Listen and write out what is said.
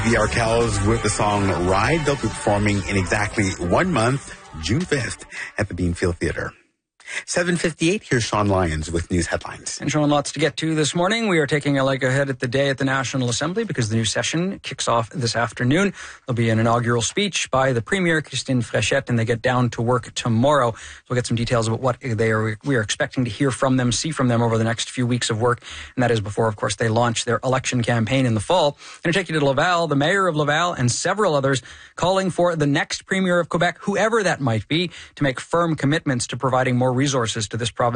The Arkells with the song Ride. They'll be performing in exactly 1 month, June 5th, at the Beanfield Theatre. 7:58, here's Sean Lyons with news headlines. And Sean, lots to get to this morning. We are taking a leg ahead at the day at the National Assembly because the new session kicks off this afternoon. There'll be an inaugural speech by the Premier, Christine Fréchette, and they get down to work tomorrow. So we'll get some details about what we are expecting to hear from them, see from them over the next few weeks of work. And that is before, of course, they launch their election campaign in the fall. I'm going to take you to Laval, the mayor of Laval, and several others calling for the next Premier of Quebec, whoever that might be, to make firm commitments to providing more resources to this province